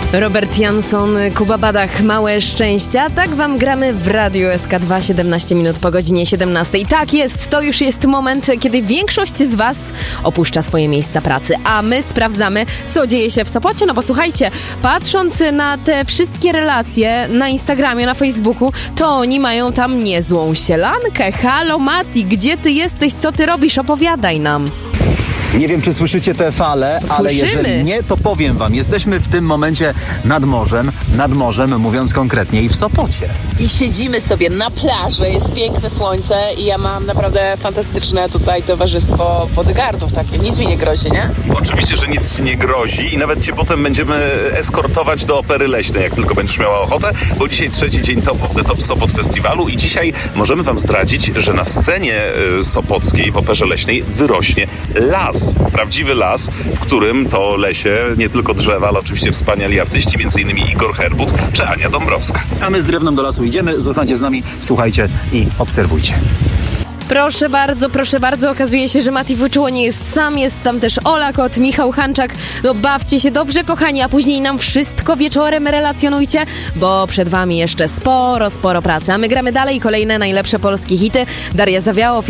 Robert Jansson, Kuba Badach, Małe Szczęścia. Tak wam gramy w Radiu SK2, 17 minut po godzinie 17. Tak jest, to już jest moment, kiedy większość z was opuszcza swoje miejsca pracy, a my sprawdzamy, co dzieje się w Sopocie. No bo słuchajcie, patrząc na te wszystkie relacje na Instagramie, na Facebooku, to oni mają tam niezłą sielankę. Halo Mati, gdzie ty jesteś, co ty robisz? Opowiadaj nam. Nie wiem, czy słyszycie te fale, ale jeżeli nie, to powiem wam. Jesteśmy w tym momencie nad morzem, mówiąc konkretniej, w Sopocie. I siedzimy sobie na plaży, jest piękne słońce i ja mam naprawdę fantastyczne tutaj towarzystwo bodyguardów takie. Nic mi nie grozi, nie? Oczywiście, że nic ci nie grozi i nawet cię potem będziemy eskortować do Opery Leśnej, jak tylko będziesz miała ochotę, bo dzisiaj trzeci dzień Top of the Top Sopot Festiwalu i dzisiaj możemy wam zdradzić, że na scenie sopockiej w Operze Leśnej wyrośnie las. Prawdziwy las, w którym to lesie nie tylko drzewa, ale oczywiście wspaniali artyści, m.in. Igor Herbut czy Ania Dąbrowska. A my z drewnem do lasu idziemy, zostańcie z nami, słuchajcie i obserwujcie. Proszę bardzo, okazuje się, że Mati Wyczuło nie jest sam, jest tam też Ola Kot, Michał Hanczak. No bawcie się dobrze, kochani, a później nam wszystko wieczorem relacjonujcie, bo przed wami jeszcze sporo pracy. A my gramy dalej, kolejne najlepsze polskie hity. Daria Zawiałow